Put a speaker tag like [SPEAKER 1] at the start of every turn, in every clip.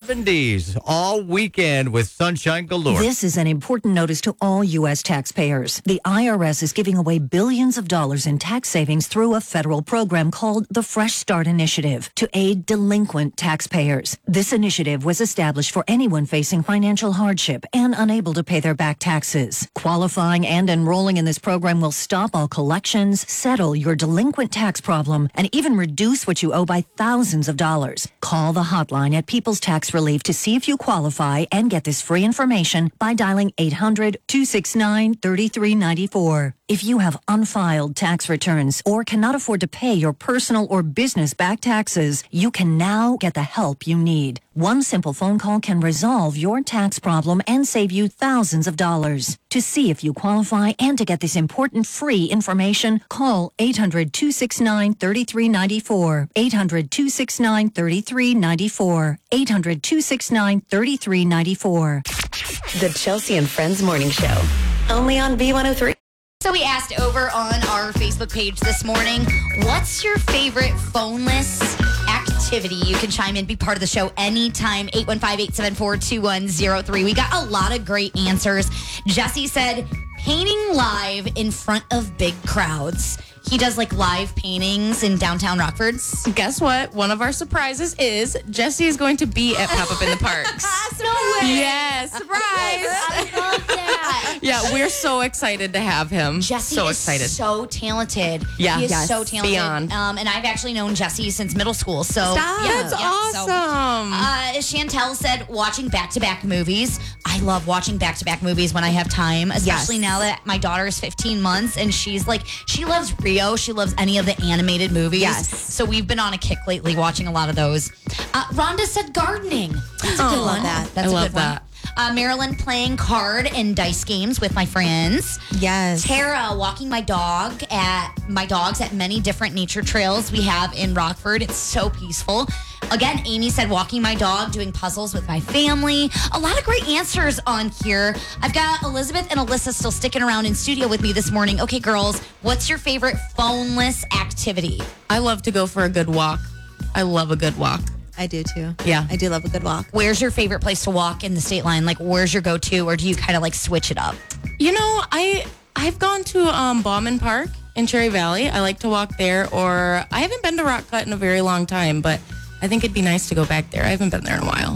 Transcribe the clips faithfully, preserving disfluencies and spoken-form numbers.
[SPEAKER 1] seventies all weekend with sunshine galore.
[SPEAKER 2] This is an important notice to all U S taxpayers. The I R S is giving away billions of dollars in tax savings through a federal program called the Fresh Start Initiative to aid delinquent taxpayers. This initiative was established for anyone facing financial hardship and unable to pay their back taxes. Qualifying and enrolling in this program will stop all collections, settle your delinquent tax problem, and even reduce what you owe by thousands of dollars. Call the hotline at People's Tax Relief to see if you qualify and get this free information by dialing eight hundred, two six nine, three three nine four. If you have unfiled tax returns or cannot afford to pay your personal or business back taxes, you can now get the help you need. One simple phone call can resolve your tax problem and save you thousands of dollars. To see if you qualify and to get this important free information, call eight hundred, two six nine, three three nine four. eight hundred, two six nine, three three nine four. eight hundred, two six nine, three three nine four.
[SPEAKER 3] The Chelsea and Friends Morning Show. Only on B one oh three.
[SPEAKER 4] So we asked over on our Facebook page this morning, what's your favorite phoneless activity? You can chime in, be part of the show anytime, eight one five, eight seven four, two one zero three. We got a lot of great answers. Jesse said, painting live in front of big crowds. He does like live paintings in downtown Rockford.
[SPEAKER 5] Guess what? One of our surprises is Jesse is going to be at Pop Up in the Parks.
[SPEAKER 4] No way.
[SPEAKER 5] Yes, surprise.
[SPEAKER 4] I love that.
[SPEAKER 5] Yeah, we're so excited to have him.
[SPEAKER 4] Jesse
[SPEAKER 5] so
[SPEAKER 4] is
[SPEAKER 5] excited.
[SPEAKER 4] so talented.
[SPEAKER 5] Yeah,
[SPEAKER 4] he is
[SPEAKER 5] yes,
[SPEAKER 4] so talented.
[SPEAKER 5] beyond.
[SPEAKER 4] Um, and I've actually known Jesse since middle school. So
[SPEAKER 5] Stop.
[SPEAKER 4] yeah,
[SPEAKER 5] That's
[SPEAKER 4] yeah, so,
[SPEAKER 5] awesome.
[SPEAKER 4] uh, Chantel said, watching back-to-back movies. I love watching back-to-back movies when I have time, especially
[SPEAKER 5] Yes.
[SPEAKER 4] now that my daughter is fifteen months and she's like, she loves Rio. She loves any of the animated movies.
[SPEAKER 5] Yes.
[SPEAKER 4] So we've been on a kick lately watching a lot of those. Uh, Rhonda said gardening. That's a
[SPEAKER 5] Oh,
[SPEAKER 4] good
[SPEAKER 5] I
[SPEAKER 4] one.
[SPEAKER 5] love that.
[SPEAKER 4] That's
[SPEAKER 5] I
[SPEAKER 4] a
[SPEAKER 5] love
[SPEAKER 4] good one.
[SPEAKER 5] that.
[SPEAKER 4] Uh, Marilyn playing card and dice games with my friends.
[SPEAKER 6] Yes.
[SPEAKER 4] Tara walking my dog at my dogs at many different nature trails we have in Rockford. It's so peaceful. Again, Amy said walking my dog, doing puzzles with my family. A lot of great answers on here. I've got Elizabeth and Alyssa still sticking around in studio with me this morning. Okay, girls, what's your favorite phoneless activity?
[SPEAKER 5] I love to go for a good walk. I love a good walk.
[SPEAKER 6] I do too.
[SPEAKER 5] Yeah.
[SPEAKER 6] I do love a good walk.
[SPEAKER 4] Where's your favorite place to walk in the state line? Like, where's your go-to, or do you kind of like switch it up?
[SPEAKER 5] You know, I I've gone to um, Bauman Park in Cherry Valley. I like to walk there, or I haven't been to Rock Cut in a very long time, but I think it'd be nice to go back there. I haven't been there in a while.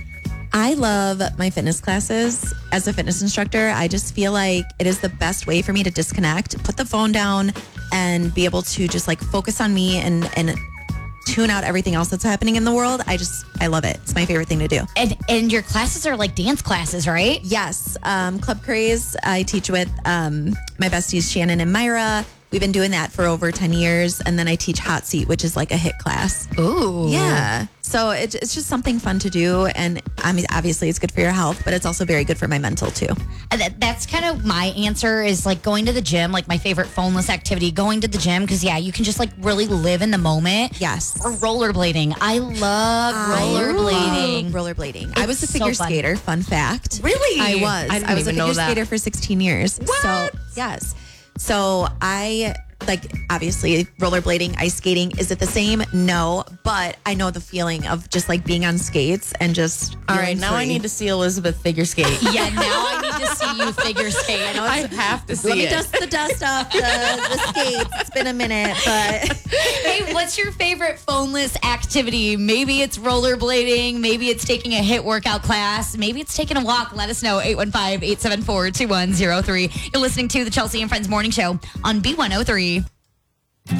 [SPEAKER 6] I love my fitness classes. As a fitness instructor, I just feel like it is the best way for me to disconnect, put the phone down, and be able to just like focus on me and and tune out everything else that's happening in the world. I just, I love it. It's my favorite thing to do.
[SPEAKER 4] And and your classes are like dance classes, right?
[SPEAKER 6] Yes. Um, Club Craze, I teach with um, my besties, Shannon and Myra. We've been doing that for over ten years. And then I teach Hot Seat, which is like a hit class.
[SPEAKER 4] Ooh.
[SPEAKER 6] Yeah. So it, it's just something fun to do. And I mean, obviously it's good for your health, but it's also very good for my mental too.
[SPEAKER 4] And that, that's kind of my answer is like going to the gym, like my favorite phoneless activity, going to the gym. Cause yeah, you can just like really live in the moment.
[SPEAKER 6] Yes.
[SPEAKER 4] Or rollerblading. I love rollerblading.
[SPEAKER 6] Rollerblading. I was a
[SPEAKER 4] It's
[SPEAKER 6] figure
[SPEAKER 4] so fun.
[SPEAKER 6] skater. Fun fact.
[SPEAKER 5] Really?
[SPEAKER 6] I was.
[SPEAKER 5] I didn't
[SPEAKER 6] I was
[SPEAKER 5] even
[SPEAKER 6] a
[SPEAKER 5] know
[SPEAKER 6] figure
[SPEAKER 5] that.
[SPEAKER 6] skater for sixteen years.
[SPEAKER 5] What?
[SPEAKER 6] So yes. So I like obviously rollerblading, ice skating. Is it the same? No, but I know the feeling of just like being on skates and just.
[SPEAKER 5] All right, now I need to see Elizabeth figure skate.
[SPEAKER 4] Yeah, now I need to see you figure skate. I know
[SPEAKER 5] I have to see
[SPEAKER 6] Let me
[SPEAKER 5] it.
[SPEAKER 6] dust the dust off the, the skates. It's been a minute, but
[SPEAKER 4] Hey, what's your favorite phoneless activity? Maybe it's rollerblading. Maybe it's taking a hit workout class. Maybe it's taking a walk. Let us know. eight one five, eight seven four, two one zero three. You're listening to the Chelsea and Friends Morning Show on B one oh three.